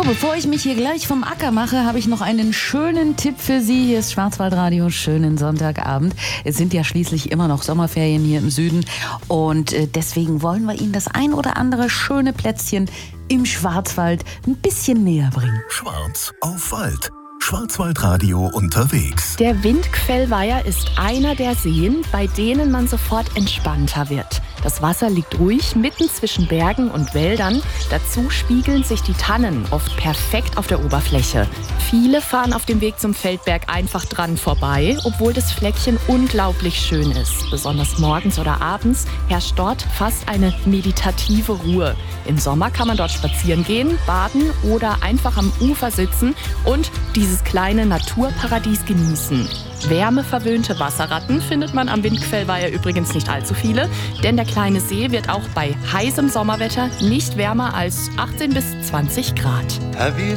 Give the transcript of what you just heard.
Bevor ich mich hier gleich vom Acker mache, habe ich noch einen schönen Tipp für Sie. Hier ist Schwarzwaldradio, schönen Sonntagabend. Es sind ja schließlich immer noch Sommerferien hier im Süden und deswegen wollen wir Ihnen das ein oder andere schöne Plätzchen im Schwarzwald ein bisschen näher bringen. Schwarz auf Wald. Schwarzwaldradio unterwegs. Der Windquellweiher ist einer der Seen, bei denen man sofort entspannter wird. Das Wasser liegt ruhig mitten zwischen Bergen und Wäldern. Dazu spiegeln sich die Tannen oft perfekt auf der Oberfläche. Viele fahren auf dem Weg zum Feldberg einfach dran vorbei, obwohl das Fleckchen unglaublich schön ist. Besonders morgens oder abends herrscht dort fast eine meditative Ruhe. Im Sommer kann man dort spazieren gehen, baden oder einfach am Ufer sitzen und dieses kleine Naturparadies genießen. Wärmeverwöhnte Wasserratten findet man am Windquellweiher übrigens nicht allzu viele, denn der kleine See wird auch bei heißem Sommerwetter nicht wärmer als 18 bis 20 Grad.